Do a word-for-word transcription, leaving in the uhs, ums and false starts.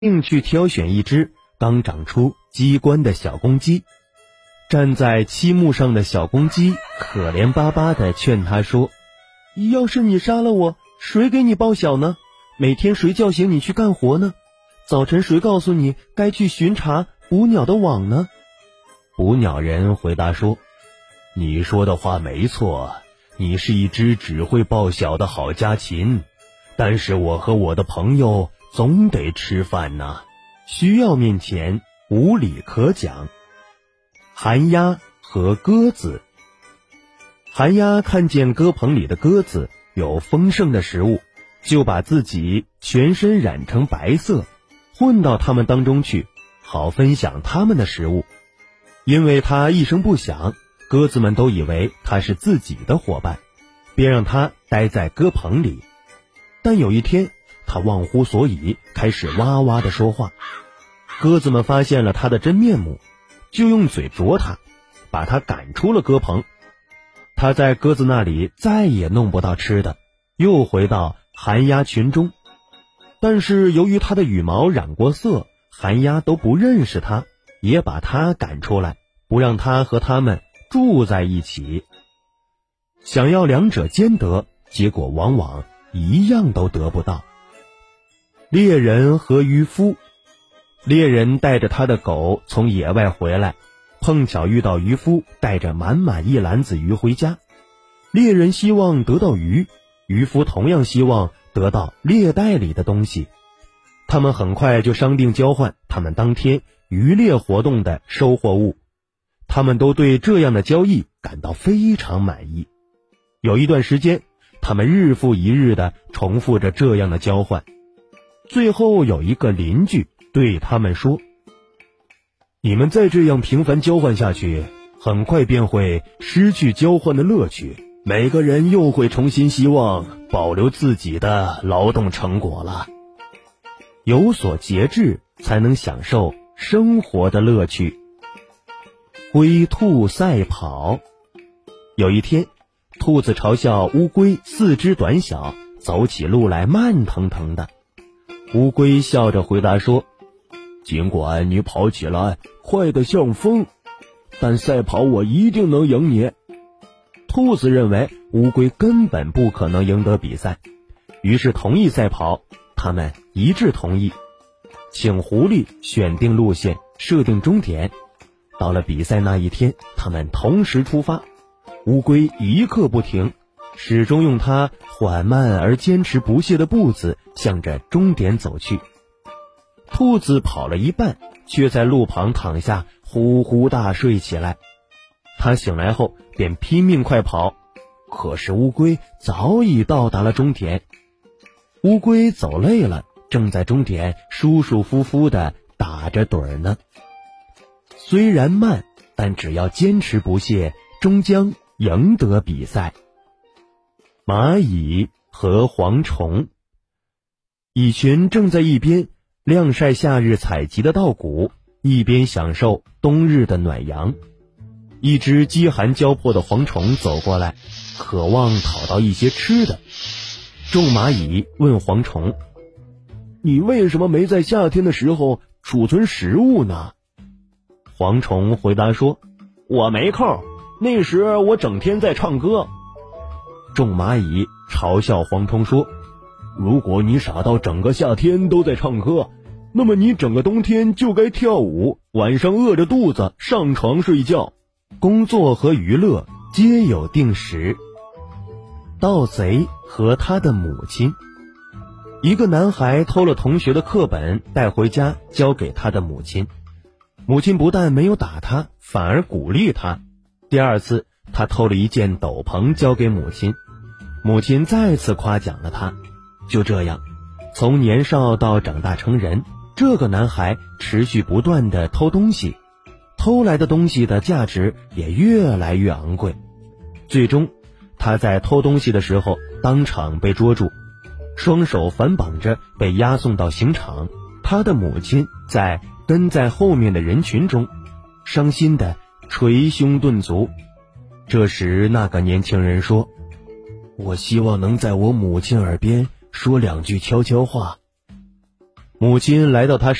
并去挑选一只刚长出鸡冠的小公鸡。站在漆木上的小公鸡可怜巴巴地劝他说：要是你杀了我，谁给你报晓呢？每天谁叫醒你去干活呢？早晨谁告诉你该去巡查捕鸟的网呢？捕鸟人回答说：你说的话没错，你是一只只会报晓的好家禽，但是我和我的朋友总得吃饭呐，需要面前无理可讲。寒鸦和鸽子。寒鸦看见鸽棚里的鸽子有丰盛的食物，就把自己全身染成白色，混到它们当中去，好分享它们的食物。因为它一声不响，鸽子们都以为它是自己的伙伴，便让它待在鸽棚里。但有一天，它忘乎所以，开始哇哇地说话。鸽子们发现了它的真面目，就用嘴啄它，把它赶出了鸽棚。它在鸽子那里再也弄不到吃的，又回到寒鸦群中。但是由于它的羽毛染过色，寒鸦都不认识它，也把它赶出来，不让它和它们住在一起。想要两者兼得，结果往往一样都得不到。猎人和渔夫。猎人带着他的狗从野外回来，碰巧遇到渔夫带着满满一篮子鱼回家。猎人希望得到鱼，渔夫同样希望得到猎袋里的东西。他们很快就商定交换他们当天渔猎活动的收获物。他们都对这样的交易感到非常满意。有一段时间，他们日复一日地重复着这样的交换。最后有一个邻居对他们说：你们再这样频繁交换下去，很快便会失去交换的乐趣，每个人又会重新希望保留自己的劳动成果了。有所节制，才能享受生活的乐趣。龟兔赛跑。有一天，兔子嘲笑乌龟四肢短小，走起路来慢腾腾的。乌龟笑着回答说：尽管你跑起来快得像风，但赛跑我一定能赢你。兔子认为乌龟根本不可能赢得比赛，于是同意赛跑，他们一致同意，请狐狸选定路线，设定终点。到了比赛那一天，他们同时出发。乌龟一刻不停，始终用它缓慢而坚持不懈的步子向着终点走去。兔子跑了一半，却在路旁躺下呼呼大睡起来。他醒来后便拼命快跑，可是乌龟早已到达了终点。乌龟走累了，正在终点舒舒服服地打着盹儿呢。虽然慢，但只要坚持不懈，终将赢得比赛。蚂蚁和蝗虫。蚁群正在一边晾晒夏日采集的稻谷，一边享受冬日的暖阳。一只饥寒交迫的蝗虫走过来，渴望讨到一些吃的。众蚂蚁问蝗虫：你为什么没在夏天的时候储存食物呢？蝗虫回答说：我没空，那时我整天在唱歌。众蚂蚁嘲笑蝗虫说：如果你傻到整个夏天都在唱歌，那么你整个冬天就该跳舞，晚上饿着肚子上床睡觉。工作和娱乐皆有定时。盗贼和他的母亲。一个男孩偷了同学的课本带回家交给他的母亲，母亲不但没有打他，反而鼓励他。第二次他偷了一件斗篷交给母亲，母亲再次夸奖了他。就这样，从年少到长大成人，这个男孩持续不断地偷东西，偷来的东西的价值也越来越昂贵。最终他在偷东西的时候当场被捉住，双手反绑着被押送到刑场。他的母亲在跟在后面的人群中伤心地捶胸顿足。这时那个年轻人说：我希望能在我母亲耳边说两句悄悄话。 母亲来到他